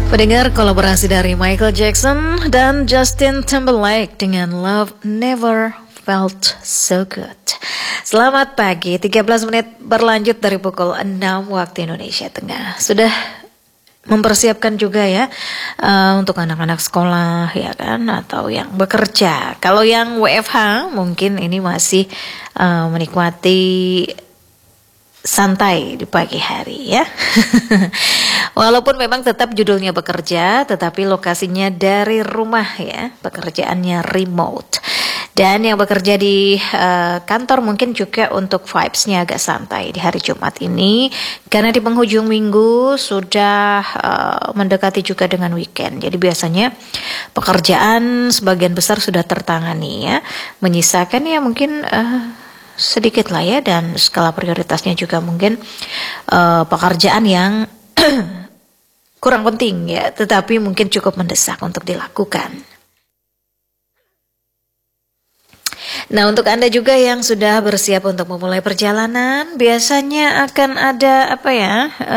Pendengar, kolaborasi dari Michael Jackson dan Justin Timberlake dengan Love Never Felt So Good. Selamat pagi, 13 menit berlanjut dari pukul 6 waktu Indonesia Tengah. Sudah mempersiapkan juga ya untuk anak-anak sekolah ya kan, atau yang bekerja. Kalau yang WFH mungkin ini masih menikmati santai di pagi hari ya. Walaupun memang tetap judulnya bekerja, tetapi lokasinya dari rumah ya, pekerjaannya remote. Dan yang bekerja di kantor mungkin juga untuk vibes-nya agak santai di hari Jumat ini, karena di penghujung minggu sudah mendekati juga dengan weekend. Jadi biasanya pekerjaan sebagian besar sudah tertangani ya, menyisakan ya mungkin sedikit lah ya, dan skala prioritasnya juga mungkin pekerjaan yang kurang penting ya, tetapi mungkin cukup mendesak untuk dilakukan. Nah, untuk Anda juga yang sudah bersiap untuk memulai perjalanan, biasanya akan ada apa ya,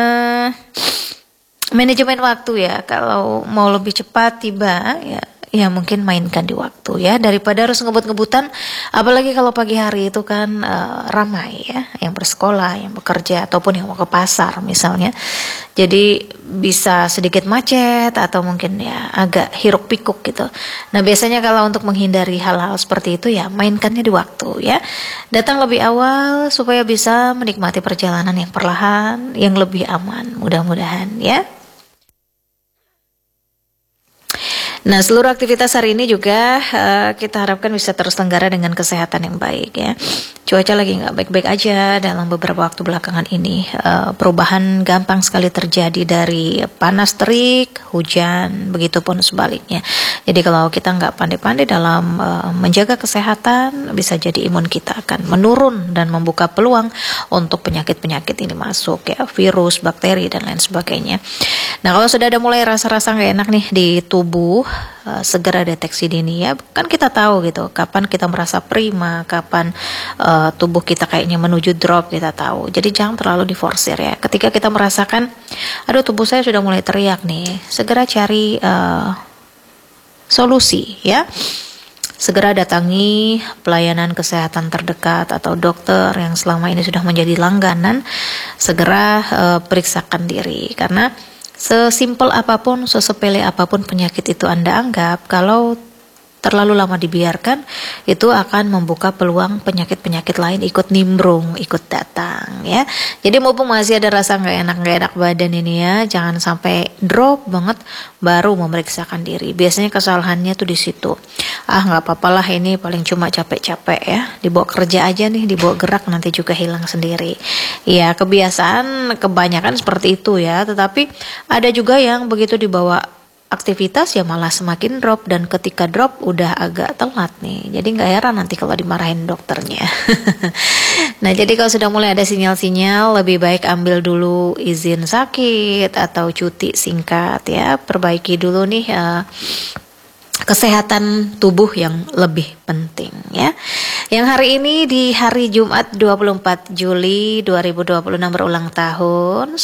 manajemen waktu ya. Kalau mau lebih cepat tiba ya mungkin mainkan di waktu ya, daripada harus ngebut-ngebutan, apalagi kalau pagi hari itu kan ramai ya, yang bersekolah, yang bekerja, ataupun yang mau ke pasar misalnya. Jadi bisa sedikit macet atau mungkin ya agak hiruk pikuk gitu. Nah, biasanya kalau untuk menghindari hal-hal seperti itu ya mainkannya di waktu ya. Datang lebih awal supaya bisa menikmati perjalanan yang perlahan, yang lebih aman, mudah-mudahan ya. Nah, seluruh aktivitas hari ini juga kita harapkan bisa terselenggara dengan kesehatan yang baik ya. Cuaca lagi nggak baik-baik aja dalam beberapa waktu belakangan ini. Perubahan gampang sekali terjadi, dari panas terik, hujan, begitupun sebaliknya. Jadi kalau kita nggak pandai-pandai dalam menjaga kesehatan, bisa jadi imun kita akan menurun dan membuka peluang untuk penyakit-penyakit ini masuk ya, virus, bakteri dan lain sebagainya. Nah, kalau sudah ada mulai rasa-rasa nggak enak nih di tubuh, segera deteksi dini ya. Kan kita tahu gitu kapan kita merasa prima, kapan tubuh kita kayaknya menuju drop, kita tahu. Jadi jangan terlalu diforsir ya. Ketika kita merasakan, aduh tubuh saya sudah mulai teriak nih, segera cari solusi ya. Segera datangi pelayanan kesehatan terdekat atau dokter yang selama ini sudah menjadi langganan. Segera periksakan diri, karena sesimpel apapun, sesepele apapun penyakit itu Anda anggap, kalau terlalu lama dibiarkan, itu akan membuka peluang penyakit-penyakit lain ikut nimbrung, ikut datang ya. Jadi mumpung masih ada rasa nggak enak badan ini ya, jangan sampai drop banget baru memeriksakan diri. Biasanya kesalahannya tuh di situ. Nggak apa-apalah, ini paling cuma capek-capek ya, dibawa kerja aja nih, dibawa gerak nanti juga hilang sendiri. Ya, kebiasaan kebanyakan seperti itu ya, tetapi ada juga yang begitu dibawa aktivitas ya malah semakin drop, dan ketika drop udah agak telat nih. Jadi nggak heran nanti kalau dimarahin dokternya. Nah, jadi kalau sudah mulai ada sinyal-sinyal, lebih baik ambil dulu izin sakit atau cuti singkat ya. Perbaiki dulu nih kesehatan tubuh yang lebih penting ya. Yang hari ini di hari Jumat 24 Juli 2026 berulang tahun.